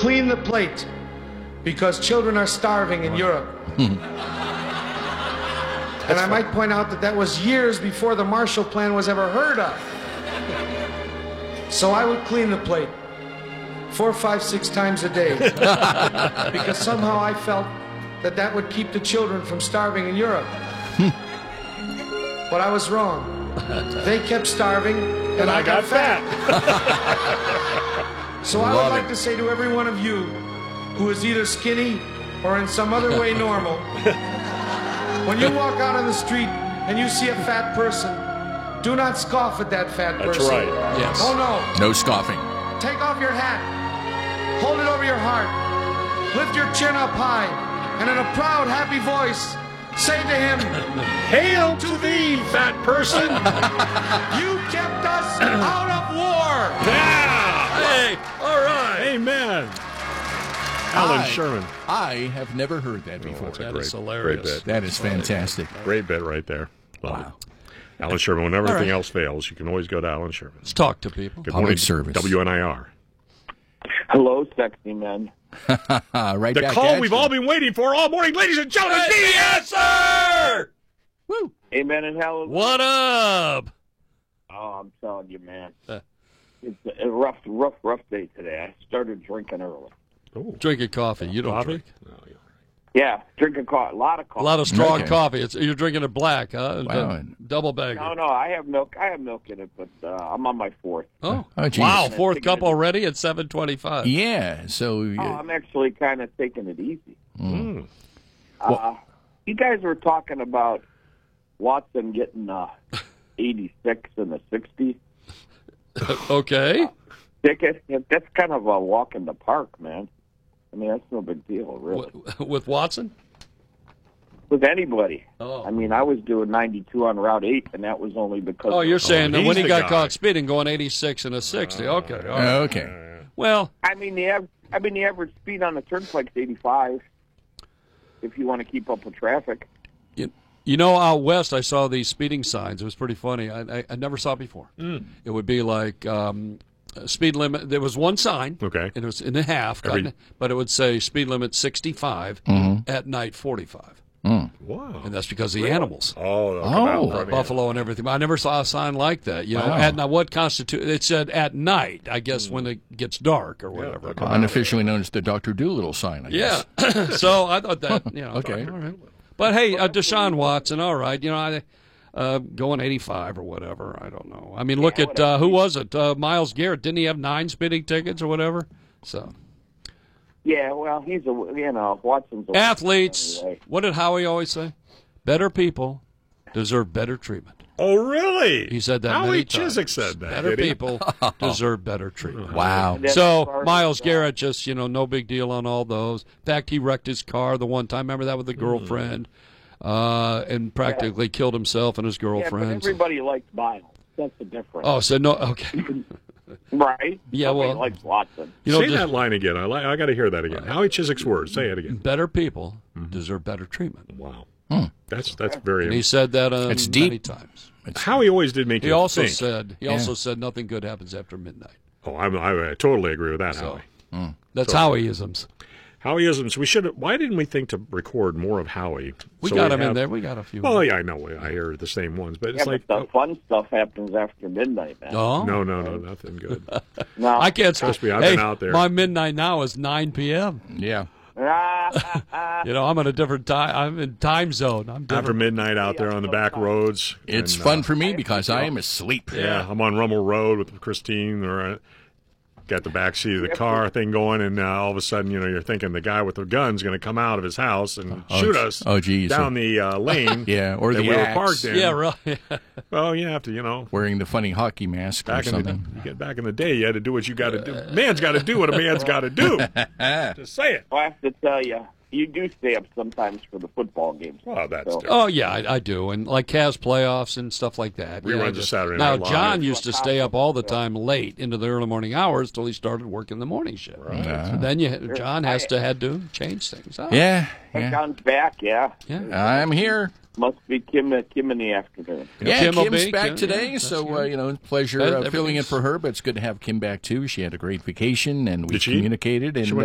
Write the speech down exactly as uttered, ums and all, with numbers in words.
clean the plate because children are starving in Europe. And I might point out that that was years before the Marshall Plan was ever heard of. So I would clean the plate four, five, six times a day because somehow I felt that that would keep the children from starving in Europe. But I was wrong. They kept starving, and, and I, I got, got fat. fat. So I would like it. to say to every one of you who is either skinny or in some other way normal, when you walk out on the street and you see a fat person, do not scoff at that fat That's person. That's right. Yes. Oh, no. No scoffing. Take off your hat. Hold it over your heart. Lift your chin up high. And in a proud, happy voice, say to him, Hail to thee, fat person. You kept us out of war. Yeah. Hey, all right. Amen. Alan I, Sherman. I have never heard that before. Oh, that's a that great, is hilarious. Great bit. That is fantastic. Great bit right there. Love Wow. it. Alan Sherman, when everything right. else fails, you can always go to Alan Sherman. Let's talk to people. Good Public morning, service. W N I R. Hello, sexy men. right The back call at we've you. all been waiting for all morning, ladies and gentlemen. Hey, the answer! Woo. Amen and hallelujah. What up? Oh, I'm telling you, man. Uh. It's a rough, rough, rough day today. I started drinking early. Oh, Drinking coffee. You don't coffee. drink? No, yeah. Yeah, drinking coffee. A lot of A coffee. lot of strong Okay. coffee. It's, you're drinking it black, huh? Wow. Double bagger. No, no, I have milk. I have milk in it, but uh, I'm on my fourth. Oh, Oh, geez. wow. Yeah. Fourth cup already at seven twenty-five. Yeah, so... Oh, Uh, I'm actually kind of taking it easy. Mm. Uh, you guys were talking about Watson getting uh, eighty-six in the sixties Okay. ticket. That's kind of a walk in the park, man. I mean, that's no big deal, really. With, with Watson? With anybody. Oh. I mean, I was doing ninety-two on Route eight, and that was only because... Oh, you're of, saying that he's when he the got guy. caught speeding going eighty-six and a sixty. Okay. All right. okay. Well, I mean, the av- I mean, the average speed on the turnpike is eighty-five, if you want to keep up with traffic. you, you know, out west, I saw these speeding signs. It was pretty funny. I, I, I never saw it before. Mm. It would be like um, speed limit. There was one sign. Okay. And it was in a half, Every- cut in- but it would say speed limit sixty-five, at night forty-five. Wow. And that's because of the animals. Oh, they'll come out in Oh. front of you. Buffalo and everything. I never saw a sign like that. You know, Wow. at now what constitute? It said at night. I guess when it gets dark or whatever. they'll come out. Unofficially known as the Doctor Doolittle sign, I Yeah. guess. So I thought that. You know. Okay. All right. But hey, uh, Deshaun Watson. All right. You know, I. Uh, going eighty-five or whatever. I don't know. I mean, look Yeah, at uh, who was it? Uh, Myles Garrett. Didn't he have nine speeding tickets or whatever? So Yeah, well, he's a, you know, Watson's a... athletes. Anyway. What did Howie always say? Better people deserve better treatment. Oh, really? He said that Howie many times. Chiswick said that. Better did he? people deserve better treatment. Wow. And then as So far as, Myles uh, Garrett just, you know, no big deal on all those. In fact, he wrecked his car the one time. Remember that with the girlfriend, uh, and practically killed himself and his Yeah, but girlfriend. everybody likes Miles. That's the difference. Oh, so no, okay. Right? Yeah, Nobody well- likes Watson. You know, Say just that line again. I, li- I got to hear that again. Howie Chiswick's words. Say it again. better people deserve better treatment. Wow. Hmm. That's that's very. And he said that uh, It's many deep. times. Howie always did make He you also think. said he Yeah. also said nothing good happens after midnight. Oh, I'm, I, I totally agree with that, So Howie. that's So- Howieisms. Howieisms. We should. Why didn't we think to record more of Howie? We So got him in have- there. We got a few. Well, yeah, I know. I hear the same ones, but Yeah, it's like but the fun stuff happens after midnight, man. Oh, no, no, no, nothing good. No. I can't Trust me, I've hey, been out there. My midnight now is nine p.m. Yeah. You know, I'm in a different time. I'm in time zone. I'm After different. midnight out there on the back roads. It's and, fun uh, for me because I am asleep. Yeah, I'm on Rummel Road with Christine. Or uh, got the back seat of the car thing going, and uh, all of a sudden, you know, you're thinking the guy with the gun's going to come out of his house and Oh, shoot gee- us. oh, geez. down the uh, lane. Yeah, or that the we were axe. parked in. Yeah, right. Well, you have to, you know. Wearing the funny hockey mask or Back in, the, something. you get back in the day, you had to do what you got to do. Man's got to do what a man's got to do. Just say it. I have to tell you, you do stay up sometimes for the football games. Well, that's So- good. Oh yeah, I, I do, and like Cavs playoffs and stuff like that. Reruns yeah, of just- Saturday Now Night Live. John used to stay up all the time late into the early morning hours till he started working the morning shift. Right. So then you, John has to had to change things. Oh, Yeah. Hey, yeah. John's back, yeah. yeah. I'm here. Must be Kim, uh, Kim in the afternoon. Yeah, Kim will Kim's be, back Kim, today, yeah, that's so uh, good. you know, pleasure That- uh, filling in everything's- for her. But it's good to have Kim back too. She had a great vacation, and we Did she? communicated. And She went